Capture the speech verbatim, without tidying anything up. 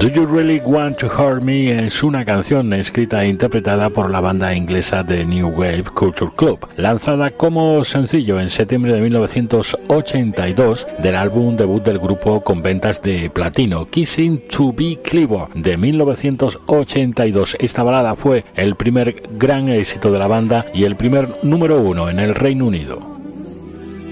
Do You Really Want to Hurt Me es una canción escrita e interpretada por la banda inglesa de New Wave Culture Club, lanzada como sencillo en septiembre de mil novecientos ochenta y dos del álbum debut del grupo con ventas de platino, Kissing to Be Clever, de mil novecientos ochenta y dos. Esta balada fue el primer gran éxito de la banda y el primer número uno en el Reino Unido.